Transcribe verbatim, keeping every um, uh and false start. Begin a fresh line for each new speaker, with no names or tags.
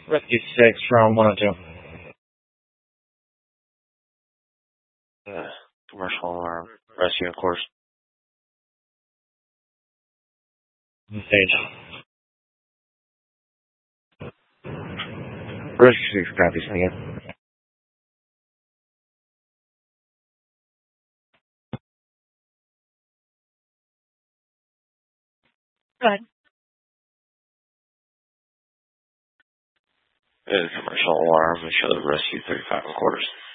Rescue six from one oh two.
Uh, commercial alarm. Rescue, of course.
Stage.
Rescue six, copy, say again.
Go ahead.
It is commercial alarm. We show the rescue thirty-five and quarters.